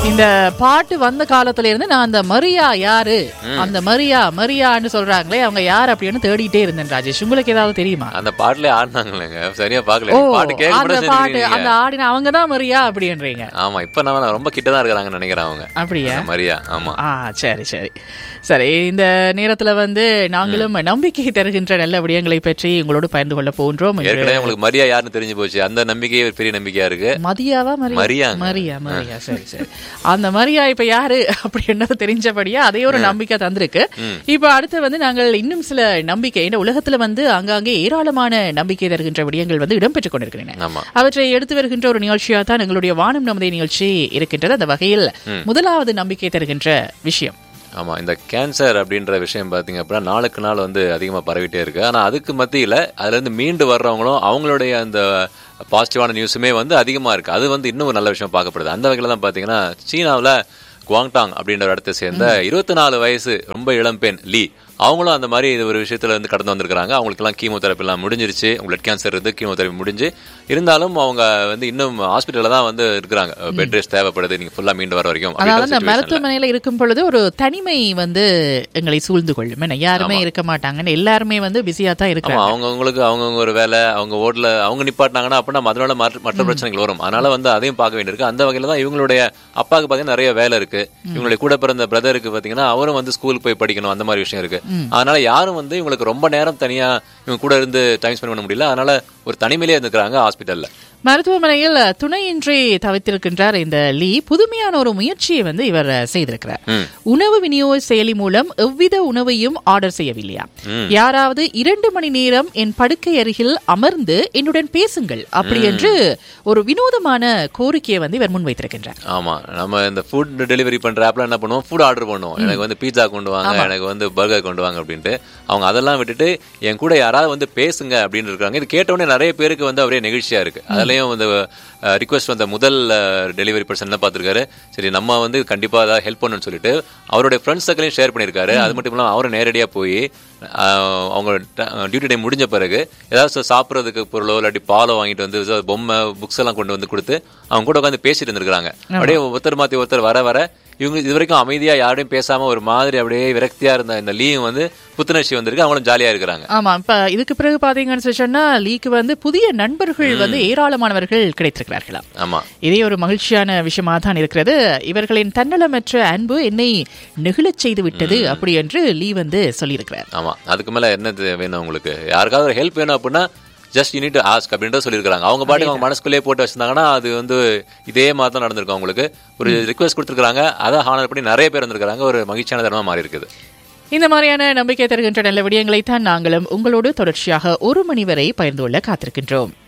இந்த பாட்டு வந்த காலத்துல இருந்து நான் அந்த மரியா யாரு, அந்த மரியான்னு சொல்றாங்களே அவங்க யாரு அப்படின்னு தேடிட்டே இருந்தேன் ராஜேஷ். உங்களுக்கு ஏதாவது தெரியுமா? அந்த பாட்டுல ஆடினாங்களேங்க, சரியா பாக்கல. அந்த ஆடின அவங்க தான் மரியா அப்படின்றீங்க. ஆமா, இப்ப நான் ரொம்ப கிட்டதான் இருக்கிறாங்கன்னு நினைக்கிறேன் அவங்க. அப்படியா? மரியா. ஆமா. சரி சரி சரி. இந்த நேரத்துல நாங்களும் நம்பிக்கை தருகின்ற நல்ல விடயங்களை பற்றி உங்களோடு பகிர்ந்து கொள்ள போன்றோம். ஏற்கனவே உங்களுக்கு மரியா யாருன்னு தெரிஞ்சு போச்சு. அந்த நம்பிக்கையே பெரிய நம்பிக்கையா இருக்கு. மரியாவா? மரியா. சரி சரி. அந்த மரியா இப்ப யாரு அப்படின்றது தெரிஞ்சபடியா அதே ஒரு நம்பிக்கை தந்திருக்கு. இப்ப அடுத்து நாங்கள் இன்னும் சில நம்பிக்கை உலகத்துல அங்காங்கே ஏராளமான நம்பிக்கை தருகின்ற விடயங்கள் இடம்பெற்றுக் கொண்டிருக்கிறேன். அவற்றை எடுத்து வருகின்ற ஒரு நிகழ்ச்சியா தான் எங்களுடைய வானம் நமதே நிகழ்ச்சி இருக்கின்றது. அந்த வகையில் முதலாவது நம்பிக்கை தருகின்ற விஷயம், ஆமா, இந்த கேன்சர் அப்படின்ற விஷயம் பாத்தீங்க அப்படின்னா நாளுக்கு நாள் அதிகமா பரவிட்டே இருக்கு. ஆனா அதுக்கு மத்தியில அதுல இருந்து மீண்டு வர்றவங்களும் அவங்களுடைய அந்த பாசிட்டிவான நியூஸுமே அதிகமா இருக்கு. அது இன்னும் நல்ல விஷயம் பார்க்கப்படுது. அந்த வகையில தான் பாத்தீங்கன்னா சீனாவில் குவாங்டாங் அப்படின்ற ஒரு இடத்தை சேர்ந்த 24 வயசு ரொம்ப இளம்பெண் லீ, அவங்களும் அந்த மாதிரி இது ஒரு விஷயத்துல கடந்து வந்திருக்காங்க. அவங்களுக்கெல்லாம் கீமோதெரப்பி எல்லாம் முடிஞ்சிருச்சு. பிளட் கேன்சர் இருந்து கீமோதெரப்பி முடிஞ்சு இருந்தாலும் அவங்க இன்னும் ஹாஸ்பிட்டல்ல தான் இருக்கிறாங்க. பெட் ரெஸ்ட் தேவைப்படுது நீங்க ஃபுல்லா மீண்டு வர வரைக்கும். அதாவது மருத்துவமனையில இருக்கும் பொழுது ஒரு தனிமை எங்களை சூழ்ந்து கொள்ளும். யாருமே இருக்க மாட்டாங்க, எல்லாருமே பிஸியா தான் இருக்காங்க. அவங்களுக்கு அவங்கவுங்க ஒரு வேலை, அவங்க ஓட்ல அவங்க நிப்பாட்டினாங்கன்னா அப்படின்னா அதனால மற்ற பிரச்சனைகள் வரும். அதனால அதையும் பார்க்க வேண்டியிருக்கு. அந்த வகையில தான் இவங்களுடைய அப்பாவுக்கு பாத்தீங்கன்னா நிறைய வேலை இருக்கு. இவங்களுடைய கூட பிறந்த பிரதருக்கு பாத்தீங்கன்னா அவரும் ஸ்கூலுக்கு போய் படிக்கணும், அந்த மாதிரி விஷயம் இருக்கு. அதனால யாரும் இவங்களுக்கு ரொம்ப நேரம் தனியா இவங்க கூட இருந்து டைம் ஸ்பெண்ட் பண்ண முடியல. அதனால ஒரு தனிமையிலே இருந்துக்கிறாங்க ஹாஸ்பிட்டல்ல. மருத்துவமனையில் துணையின்றி தவித்திருக்கின்றார் இந்த லீ. புதுமையான ஒரு முயற்சியை இவர் செய்திருக்கிறார். உணவு விநியோக செயலி மூலம் எவ்வித உணவையும் ஆர்டர் செய்யவில்லையா, யாராவது 2 மணி நேரம் என் படுக்கை அருகில் அமர்ந்து என்னுடன் பேசுங்கள் அப்படி என்று ஒரு வினோதமான கோரிக்கையை இவர் முன்வைத்திருக்கின்றார். ஆமா, நம்ம இந்த ஃபுட் டெலிவரி பண்ற ஆப்ல என்ன பண்ணுவோம், ஃபுட் ஆர்டர் பண்ணுவோம். எனக்கு பீட்சா கொண்டு வாங்க, எனக்கு பர்கர் கொண்டு வாங்க அப்படின்ட்டு. அவங்க அதெல்லாம் விட்டுட்டு என் கூட யாராவது பேசுங்க அப்படின்னு இருக்காங்க. இது கேட்டவுடனே நிறைய பேருக்கு அப்படியே நெகிழ்ச்சியா இருக்கு. அதுலயும் ரிக்வெஸ்ட் வந்த முதல் டெலிவரி பர்சன் என்ன பார்த்திருக்காரு, சரி நம்ம கண்டிப்பா ஏதாவது ஹெல்ப் பண்ணணும்னு சொல்லிட்டு அவருடைய ஃப்ரெண்ட்ஸ் சர்க்கிளையும் ஷேர் பண்ணியிருக்காரு. அது மட்டும் இல்லாமல் அவரை நேரடியாக போய் அவங்க டியூட்டி டைம் முடிஞ்ச பிறகு ஏதாவது சாப்பிட்றதுக்கு பொருளோ இல்லாட்டி பாலோ வாங்கிட்டு பொம்மை புக்ஸ் எல்லாம் கொண்டு கொடுத்து அவங்க கூட உட்காந்து பேசிட்டு இருந்திருக்காங்க. அப்படியே ஒருத்தர் மாத்தி ஒருத்தர் வர வர இவங்க இது வரைக்கும் அமைதியா யாரையும் பேசாம ஒரு மாதிரி அப்படியே விரக்தியா இருந்த இந்த லீயும் புத்துணர்ச்சி வந்திருக்கு. அவங்களும் ஜாலியா இருக்கிறாங்க. ஆமா, இப்ப இதுக்கு பிறகு பாத்தீங்கன்னு சொன்னா லீக்கு புதிய நண்பர்கள் ஏராளமானவர்கள் கிடைத்திருக்கிறார்களாம். ஆமா, இதே ஒரு மகிழ்ச்சியான விஷயமா தான் இருக்கிறது. இவர்களின் தன்னலமற்ற அன்பு என்னை நெகிழச் செய்து விட்டது அப்படி என்று லீ சொல்லியிருக்கிறார். ஆமா, அதுக்கு மேல என்ன வேணும் உங்களுக்கு, யாருக்காவது ஒரு ஹெல்ப் வேணும் அப்படின்னா just you need to ask அப்படின்ற சொல்லியிருக்காங்க. அவங்க பாட்டு அவங்க மனசுக்குள்ளே போட்டு வச்சிருந்தாங்கன்னா அது இதே மாதிரி தான் நடந்திருக்கும். அவங்களுக்கு ஒரு ரிக்வெஸ்ட் கொடுத்துருக்காங்க, அதை ஹானர் பண்ணி நிறைய பேர் வந்திருக்காங்க. ஒரு மகிழ்ச்சியான தருணமா மாறி இருக்குது. இந்த மாதிரியான நம்பிக்கை தருகின்ற நல்ல விடயங்களை தான் நாங்களும் உங்களோடு தொடர்ச்சியாக 1 மணி வரை பகிர்ந்து கொள்ள காத்திருக்கின்றோம்.